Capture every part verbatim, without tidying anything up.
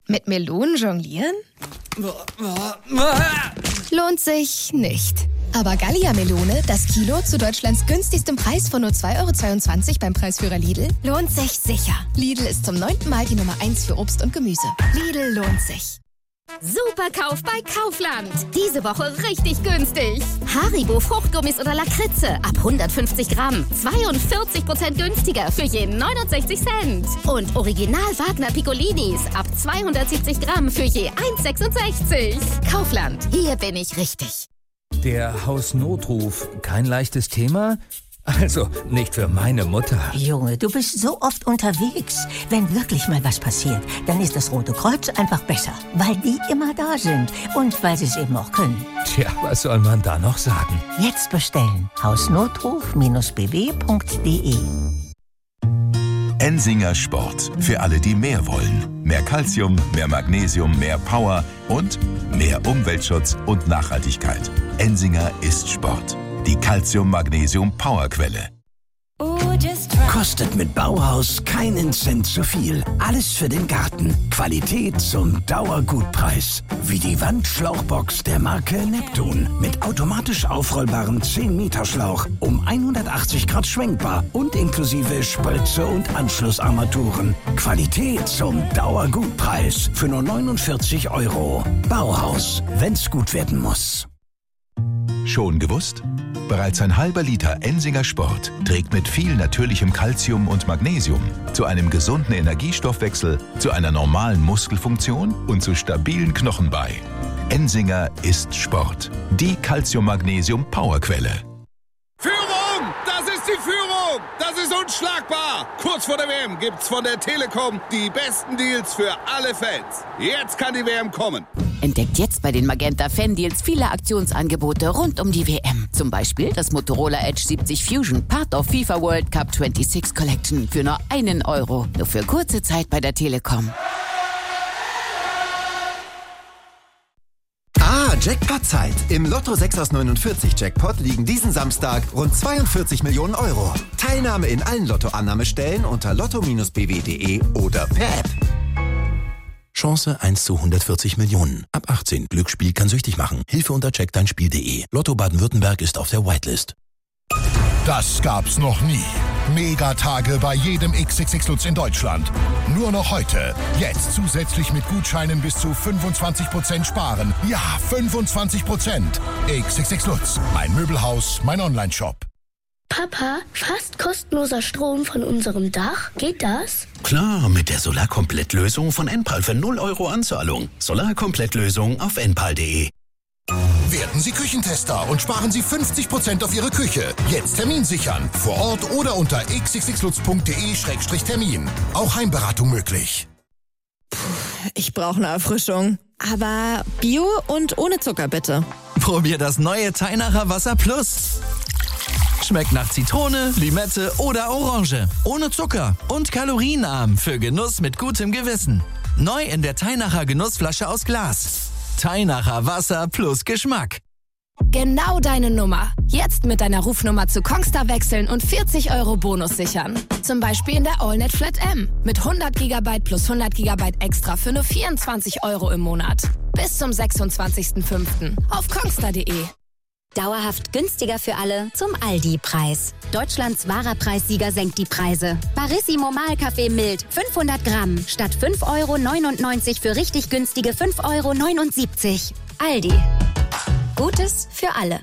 Mit Melonen jonglieren? Lohnt sich nicht. Aber Gallia-Melone, das Kilo zu Deutschlands günstigstem Preis von nur zwei Euro zweiundzwanzig beim Preisführer Lidl, lohnt sich sicher. Lidl ist zum neunten Mal die Nummer eins für Obst und Gemüse. Lidl lohnt sich. Super Kauf bei Kaufland. Diese Woche richtig günstig. Haribo Fruchtgummis oder Lakritze ab hundertfünfzig Gramm. zweiundvierzig Prozent günstiger für jeden neunundsechzig Cent. Und Original Wagner Piccolinis ab zweihundertsiebzig Gramm für je eins Komma sechsundsechzig. Kaufland, hier bin ich richtig. Der Hausnotruf, kein leichtes Thema? Also, nicht für meine Mutter. Junge, du bist so oft unterwegs. Wenn wirklich mal was passiert, dann ist das Rote Kreuz einfach besser. Weil die immer da sind. Und weil sie es eben auch können. Tja, was soll man da noch sagen? Jetzt bestellen. hausnotruf Bindestrich b w Punkt d e. Ensinger Sport. Für alle, die mehr wollen. Mehr Calcium, mehr Magnesium, mehr Power und mehr Umweltschutz und Nachhaltigkeit. Ensinger ist Sport. Die Calcium-Magnesium-Powerquelle. Kostet mit Bauhaus keinen Cent zu viel. Alles für den Garten. Qualität zum Dauergutpreis. Wie die Wandschlauchbox der Marke Neptun. Mit automatisch aufrollbarem zehn Meter Schlauch. Um hundertachtzig Grad schwenkbar. Und inklusive Spritze und Anschlussarmaturen. Qualität zum Dauergutpreis. Für nur neunundvierzig Euro. Bauhaus. Wenn's gut werden muss. Schon gewusst? Bereits ein halber Liter Ensinger Sport trägt mit viel natürlichem Calcium und Magnesium zu einem gesunden Energiestoffwechsel, zu einer normalen Muskelfunktion und zu stabilen Knochen bei. Ensinger ist Sport. Die Calcium-Magnesium-Powerquelle. Führung! Das ist die Führung! Das ist unschlagbar! Kurz vor der W M gibt's von der Telekom die besten Deals für alle Fans. Jetzt kann die W M kommen. Entdeckt jetzt bei den Magenta Fan-Deals viele Aktionsangebote rund um die W M. Zum Beispiel das Motorola Edge siebzig Fusion, Part of FIFA World Cup sechsundzwanzig Collection für nur einen Euro. Nur für kurze Zeit bei der Telekom. Ah, Jackpot-Zeit. Im Lotto sechs aus neunundvierzig Jackpot liegen diesen Samstag rund zweiundvierzig Millionen Euro. Teilnahme in allen Lotto-Annahmestellen unter lotto Bindestrich b w Punkt d e oder per App. Chance eins zu hundertvierzig Millionen. Ab achtzehn. Glücksspiel kann süchtig machen. Hilfe unter check dein Spiel punkt d e. Lotto Baden-Württemberg ist auf der Whitelist. Das gab's noch nie. Megatage bei jedem X X X Lutz in Deutschland. Nur noch heute. Jetzt zusätzlich mit Gutscheinen bis zu fünfundzwanzig Prozent sparen. Ja, fünfundzwanzig Prozent. X X X Lutz. Mein Möbelhaus, mein Onlineshop. Papa, fast kostenloser Strom von unserem Dach. Geht das? Klar, mit der Solarkomplettlösung von Enpal für null Euro Anzahlung. Solarkomplettlösung auf enpal punkt d e. Werden Sie Küchentester und sparen Sie fünfzig Prozent auf Ihre Küche. Jetzt Termin sichern. Vor Ort oder unter x x x lutz punkt d e Schrägstrich Termin. Auch Heimberatung möglich. Puh, ich brauche eine Erfrischung. Aber Bio und ohne Zucker bitte. Probier das neue Teinacher Wasser Plus. Schmeckt nach Zitrone, Limette oder Orange. Ohne Zucker und kalorienarm für Genuss mit gutem Gewissen. Neu in der Teinacher Genussflasche aus Glas. Teinacher Wasser plus Geschmack. Genau deine Nummer. Jetzt mit deiner Rufnummer zu Kongstar wechseln und vierzig Euro Bonus sichern. Zum Beispiel in der AllNet Flat M. Mit hundert Gigabyte plus hundert Gigabyte extra für nur vierundzwanzig Euro im Monat. Bis zum sechsundzwanzigsten fünften auf kongstar punkt d e. Dauerhaft günstiger für alle zum Aldi-Preis. Deutschlands wahrer Preissieger senkt die Preise. Barissimo Mahlkaffee mild fünfhundert Gramm statt fünf Euro neunundneunzig für richtig günstige fünf Euro neunundsiebzig. Aldi. Gutes für alle.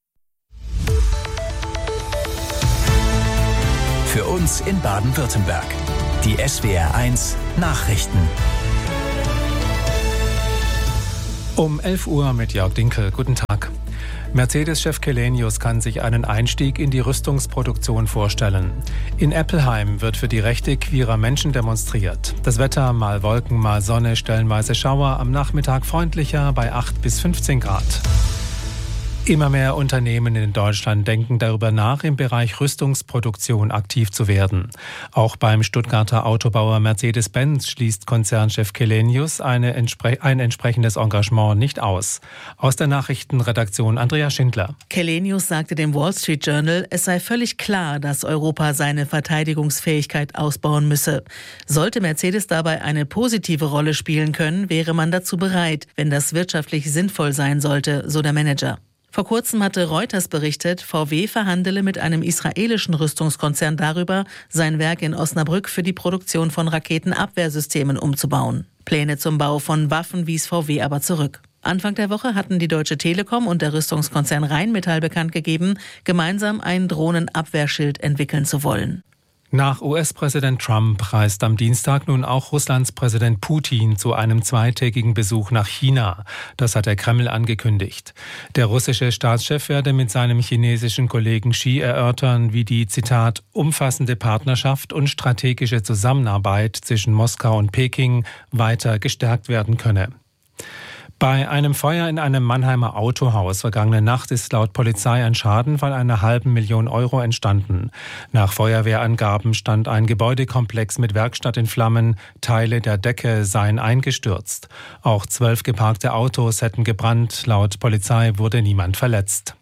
Für uns in Baden-Württemberg. Die S W R eins Nachrichten. Um elf Uhr mit Jörg Dinkel. Guten Tag. Mercedes-Chef Källenius kann sich einen Einstieg in die Rüstungsproduktion vorstellen. In Eppelheim wird für die Rechte queerer Menschen demonstriert. Das Wetter mal Wolken, mal Sonne, stellenweise Schauer, am Nachmittag freundlicher bei acht bis fünfzehn Grad. Immer mehr Unternehmen in Deutschland denken darüber nach, im Bereich Rüstungsproduktion aktiv zu werden. Auch beim Stuttgarter Autobauer Mercedes-Benz schließt Konzernchef Källenius eine entspre- ein entsprechendes Engagement nicht aus. Aus der Nachrichtenredaktion Andrea Schindler. Källenius sagte dem Wall Street Journal, es sei völlig klar, dass Europa seine Verteidigungsfähigkeit ausbauen müsse. Sollte Mercedes dabei eine positive Rolle spielen können, wäre man dazu bereit, wenn das wirtschaftlich sinnvoll sein sollte, so der Manager. Vor kurzem hatte Reuters berichtet, V W verhandele mit einem israelischen Rüstungskonzern darüber, sein Werk in Osnabrück für die Produktion von Raketenabwehrsystemen umzubauen. Pläne zum Bau von Waffen wies V W aber zurück. Anfang der Woche hatten die Deutsche Telekom und der Rüstungskonzern Rheinmetall bekannt gegeben, gemeinsam ein Drohnenabwehrschild entwickeln zu wollen. Nach U S-Präsident Trump reist am Dienstag nun auch Russlands Präsident Putin zu einem zweitägigen Besuch nach China. Das hat der Kreml angekündigt. Der russische Staatschef werde mit seinem chinesischen Kollegen Xi erörtern, wie die, Zitat, umfassende Partnerschaft und strategische Zusammenarbeit zwischen Moskau und Peking weiter gestärkt werden könne. Bei einem Feuer in einem Mannheimer Autohaus vergangene Nacht ist laut Polizei ein Schaden von einer halben Million Euro entstanden. Nach Feuerwehrangaben stand ein Gebäudekomplex mit Werkstatt in Flammen, Teile der Decke seien eingestürzt. Auch zwölf geparkte Autos hätten gebrannt, laut Polizei wurde niemand verletzt.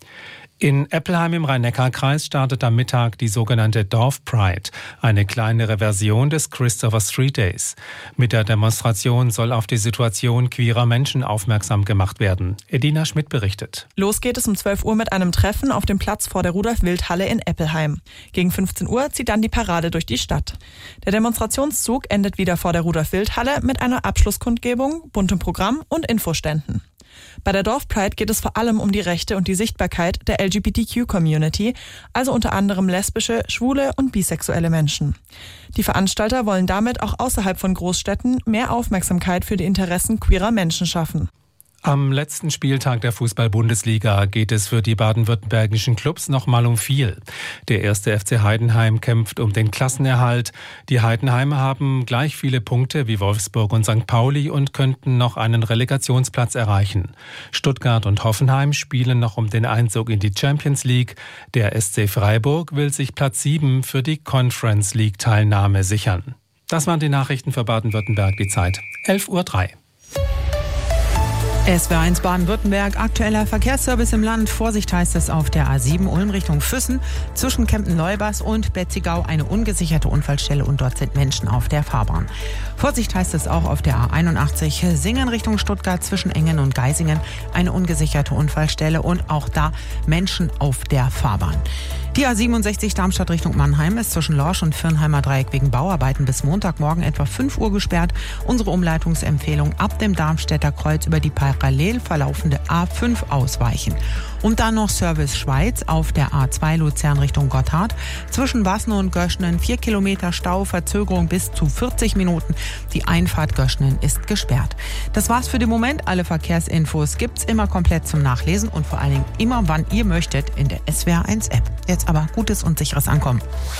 In Eppelheim im Rhein-Neckar-Kreis startet am Mittag die sogenannte Dorf Pride, eine kleinere Version des Christopher Street Days. Mit der Demonstration soll auf die Situation queerer Menschen aufmerksam gemacht werden. Edina Schmidt berichtet. Los geht es um zwölf Uhr mit einem Treffen auf dem Platz vor der Rudolf-Wild-Halle in Eppelheim. Gegen fünfzehn Uhr zieht dann die Parade durch die Stadt. Der Demonstrationszug endet wieder vor der Rudolf-Wild-Halle mit einer Abschlusskundgebung, buntem Programm und Infoständen. Bei der Dorf Pride geht es vor allem um die Rechte und die Sichtbarkeit der L G B T Q-Community, also unter anderem lesbische, schwule und bisexuelle Menschen. Die Veranstalter wollen damit auch außerhalb von Großstädten mehr Aufmerksamkeit für die Interessen queerer Menschen schaffen. Am letzten Spieltag der Fußball-Bundesliga geht es für die baden-württembergischen Clubs nochmal um viel. Der erste F C Heidenheim kämpft um den Klassenerhalt. Die Heidenheimer haben gleich viele Punkte wie Wolfsburg und Sankt Pauli und könnten noch einen Relegationsplatz erreichen. Stuttgart und Hoffenheim spielen noch um den Einzug in die Champions League. Der S C Freiburg will sich Platz sieben für die Conference League-Teilnahme sichern. Das waren die Nachrichten für Baden-Württemberg. Die Zeit elf Uhr drei. S W R eins Baden-Württemberg, aktueller Verkehrsservice im Land. Vorsicht heißt es auf der A sieben Ulm Richtung Füssen. Zwischen Kempten-Leubers und Betzigau eine ungesicherte Unfallstelle und dort sind Menschen auf der Fahrbahn. Vorsicht heißt es auch auf der A einundachtzig Singen Richtung Stuttgart zwischen Engen und Geisingen eine ungesicherte Unfallstelle und auch da Menschen auf der Fahrbahn. Die A siebenundsechzig Darmstadt Richtung Mannheim ist zwischen Lorsch und Firnheimer Dreieck wegen Bauarbeiten bis Montagmorgen etwa fünf Uhr gesperrt. Unsere Umleitungsempfehlung ab dem Darmstädter Kreuz über die parallel verlaufende A fünf ausweichen. Und dann noch Service Schweiz auf der A zwei Luzern Richtung Gotthard. Zwischen Wasno und Göschnen vier Kilometer Stau, Verzögerung bis zu vierzig Minuten. Die Einfahrt Göschnen ist gesperrt. Das war's für den Moment. Alle Verkehrsinfos gibt's immer komplett zum Nachlesen und vor allen Dingen immer, wann ihr möchtet, in der S W R eins App. Jetzt aber gutes und sicheres Ankommen.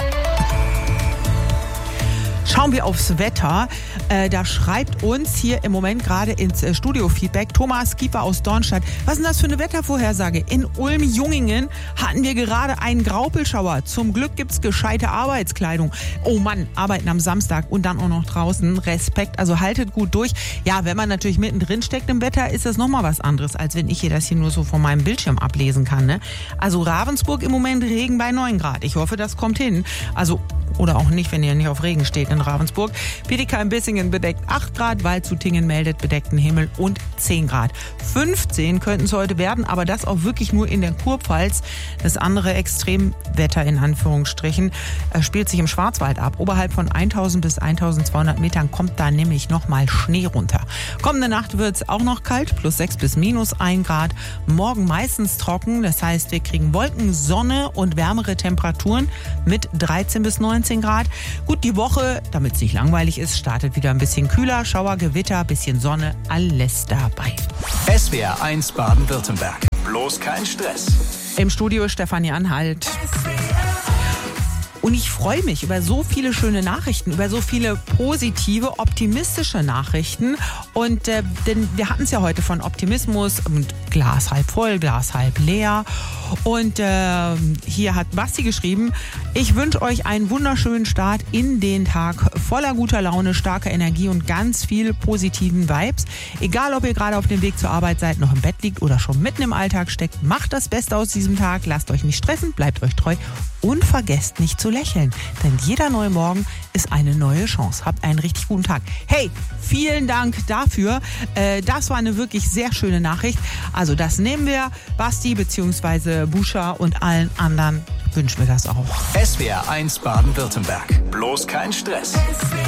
Schauen wir aufs Wetter. Äh, da schreibt uns hier im Moment gerade ins äh, Studio-Feedback Thomas Kiefer aus Dornstadt. Was ist denn das für eine Wettervorhersage? In Ulm-Jungingen hatten wir gerade einen Graupelschauer. Zum Glück gibt's gescheite Arbeitskleidung. Oh Mann, arbeiten am Samstag und dann auch noch draußen. Respekt, also haltet gut durch. Ja, wenn man natürlich mittendrin steckt im Wetter, ist das nochmal was anderes, als wenn ich hier das hier nur so von meinem Bildschirm ablesen kann. Ne? Also Ravensburg im Moment Regen bei neun Grad. Ich hoffe, das kommt hin. Also, oder auch nicht, wenn ihr nicht auf Regen steht in Ravensburg. Bietigheim-Bissingen bedeckt acht Grad, Waldshutingen meldet bedeckten Himmel und zehn Grad. fünfzehn könnten es heute werden, aber das auch wirklich nur in der Kurpfalz. Das andere Extremwetter in Anführungsstrichen spielt sich im Schwarzwald ab. Oberhalb von eintausend bis eintausendzweihundert Metern kommt da nämlich nochmal Schnee runter. Kommende Nacht wird es auch noch kalt, plus sechs bis minus ein Grad. Morgen meistens trocken, das heißt, wir kriegen Wolken, Sonne und wärmere Temperaturen mit dreizehn bis neunzehn Grad. Gut, die Woche, damit es nicht langweilig ist, startet wieder ein bisschen kühler, Schauer, Gewitter, bisschen Sonne, alles dabei. S W R eins Baden-Württemberg. Bloß kein Stress. Im Studio Stefanie Anhalt. Und ich freue mich über so viele schöne Nachrichten, über so viele positive, optimistische Nachrichten. Und äh, denn wir hatten es ja heute von Optimismus und Glas halb voll, Glas halb leer. Und äh, hier hat Basti geschrieben, ich wünsche euch einen wunderschönen Start in den Tag voller guter Laune, starker Energie und ganz viel positiven Vibes. Egal, ob ihr gerade auf dem Weg zur Arbeit seid, noch im Bett liegt oder schon mitten im Alltag steckt, macht das Beste aus diesem Tag, lasst euch nicht stressen, bleibt euch treu und vergesst nicht zu lächeln. Denn jeder neue Morgen ist eine neue Chance. Habt einen richtig guten Tag. Hey, vielen Dank dafür. Äh, das war eine wirklich sehr schöne Nachricht. Also das nehmen wir, Basti bzw. Buscha und allen anderen wünschen wir das auch. S W R eins Baden-Württemberg. Bloß kein Stress.